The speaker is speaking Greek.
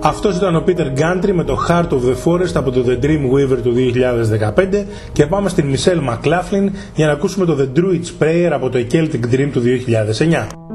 Αυτός ήταν ο Peter Gantry με το Heart of the Forest από το The Dream Weaver του 2015 και πάμε στην Michelle McLaughlin για να ακούσουμε το The Druid's Prayer από το Celtic Dream του 2009.